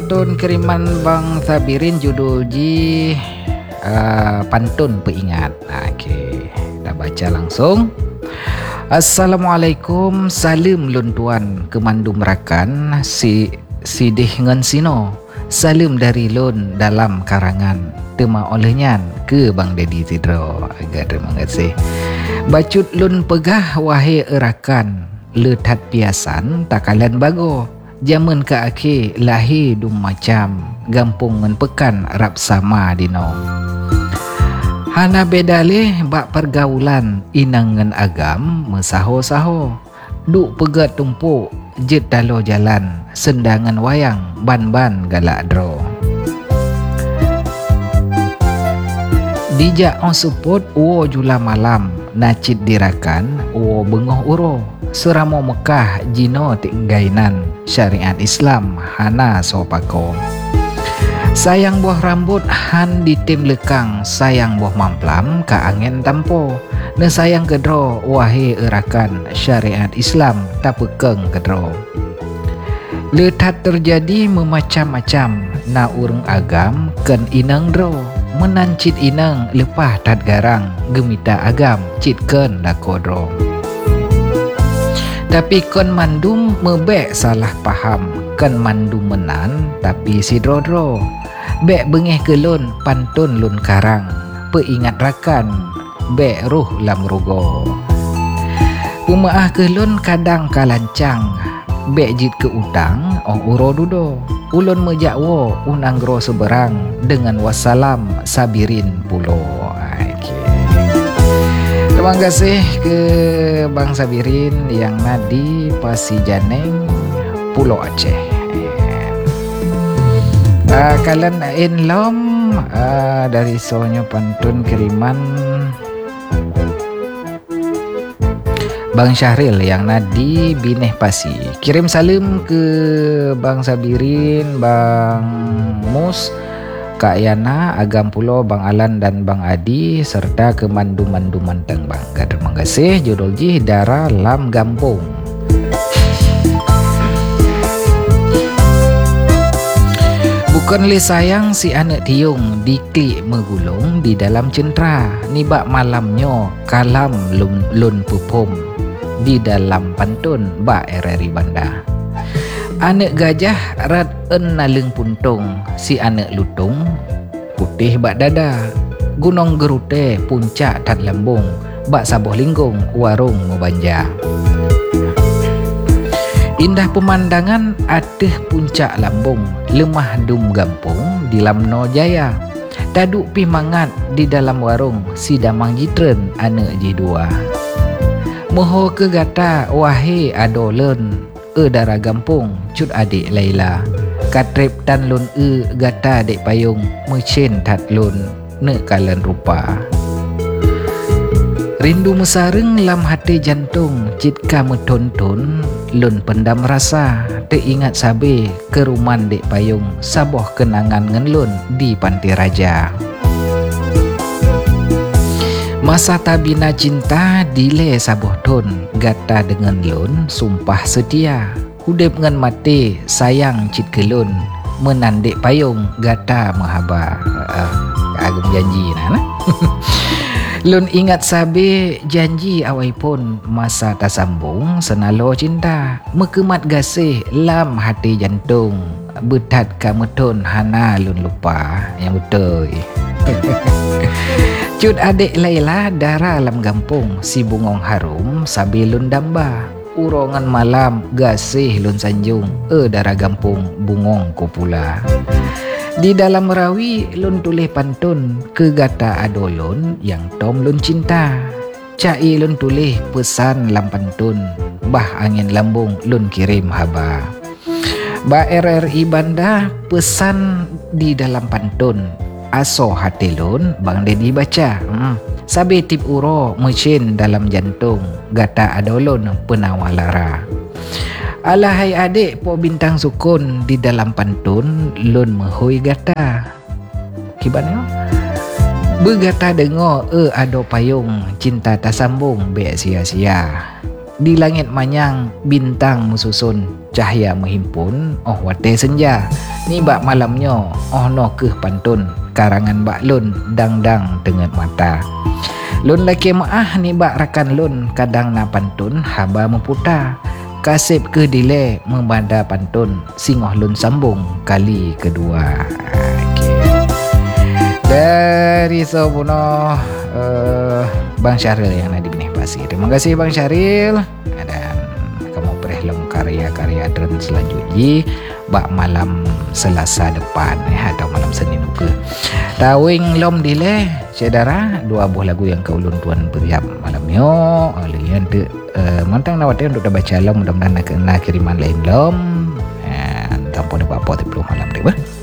pantun kiriman Bang Sabirin judul ji pantun peingat. Okey, dah baca langsung. Assalamualaikum, salam lun tuan kemandum rakan sidih ngan sino. Salam dari lun dalam karangan. Tema olehnya ke Bang Dedi Tidro. Agak terima kasih. Bacut lun pegah wahai erakan. Letat piasan takalan bago. Jaman ke akhir lahir dum macam. Gampung ngan pekan rap sama dino. Hana bedaleh bak pergaulan inang ngan agam mesaho-saho. Duk pegat tumpuk jet dalo jalan. Sendangan wayang ban-ban galak dro. Dijak on support uo jula malam. Nacit dirakan uo bengoh uro. Suramo Mekah jino tinggainan. Syariat Islam hana sopako. Sayang buah rambut han di tim lekang. Sayang buah mamplam ka angin tampo. Ne sayang kedro wahai erakan. Syariat Islam tak pekeng kedro. Letat terjadi memacam-macam. Na urung agam ken inang dro. Menancit inang lepah tat garang. Gemita agam cit ken dakodro. Tapi kon mandum mebek salah paham. Kon mandum menan tapi si drodro. Bek bengeh kelun pantun lun karang. Peingat rakan bek ruh lam rugo. Umaah kelun kadang kalancang. Bek jit ke utang ong uro dudo. Ulun mejakwo unanggro seberang. Dengan wassalam Sabirin pulo. Terima kasih ke Bang Sabirin yang nadi Pasijaneng Pulau Aceh. Kalian inlom dari soalnya pantun kiriman Bang Syahril yang nadi Bineh Pasi. Kirim salam ke Bang Sabirin, Bang Mus, Kak Yana, Agam Pulo, Bang Alan dan Bang Adi serta ke Mandu-Mandu Manteng Bang. Terima kasih. Judul ji Dara Lam Gampung. Bukan le sayang si anak tiung diklik megulung di dalam centra. Nibak malamnya kalam lun pupum di dalam pantun ba RRI Banda. Anak gajah rat naleng puntung. Si anak lutung putih bak dada. Gunung gerute puncak tat lambung. Bak saboh linggung warung mubanja. Indah pemandangan ateh puncak lambung. Lemah dum gampung di lamno jaya. Taduk pi mangat di dalam warung. Si damang jitren anak jidua. Moho ke gata wahai adolen. Dara gampung cut adik Laila. Katrip tan lun gata dek payung. Mesin tat lun ne kalan rupa. Rindu mesareng lam hati jantung. Citka metonton lun pendam rasa. Teringat sabe keruman dek payung. Saboh kenangan ngen lun di Pantai Raja. Masa tabina cinta dile saboh ton. Gata dengan lun sumpah setia. Hudep ngan mati sayang cit kelun. Menandek payung gata mahaba. Agam janji nah. Lun ingat sabe janji awai pun. Masa tak sambung senalo cinta. Mekemat gasih lam hati jantung. Betat kameton hana lun lupa. Yang betul. Cut adik Laila dara lam gampung. Si bungong harum sabi lun damba. Urongan malam gasih lun sanjung. Dara gampung bungong ko pula. Di dalam rawi lun tulis pantun. Kegata adolun yang tom lun cinta. Cai lun tulis pesan lam pantun. Bah angin lambung lun kirim haba. Ba RRI Banda pesan di dalam pantun. Aso hati lun Bang Dedi baca. Sabi tip uro mesin dalam jantung. Gata adolun penawalara. Alahai adik po bintang sukun di dalam pantun. Lun mehui gata. Kibannya begata dengo ado payung. Cinta tak sambung be sia-sia. Di langit manyang bintang mususun, cahaya menghimpun, oh wate senja. Ni bak malamnya, oh no keh pantun, karangan bak lun, dang-dang tenget mata. Lun laki maah ni bak rakan lun, kadang na pantun, haba memputar. Kasip ke dile membada pantun, singoh lun sambung kali kedua. Dari Sobuno Bang Syahril yang ada di Benih Pasir. Terima kasih Bang Syahril. Dan kamu perhelom karya-karya drum selanjutnya bak malam Selasa depan atau malam Senin ke. Tawing lom dile saudara dua buah lagu yang kau ulun tuan beriap malamnya. Alian tu mantang nawate untuk baca lom, mudah-mudahan nak kena kiriman lain lom. Tanpa ada apa-apa 10 malam deh.